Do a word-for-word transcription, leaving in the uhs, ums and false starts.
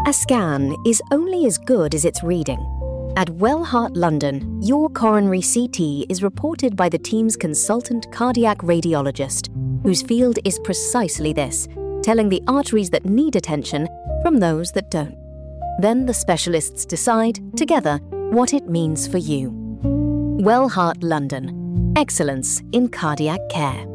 A scan is only as good as its reading. At Wellheart London, your coronary C T is reported by the team's consultant cardiac radiologist, whose field is precisely this, telling the arteries that need attention from those that don't. Then the specialists decide, together, what it means for you. Wellheart London. Excellence in cardiac care.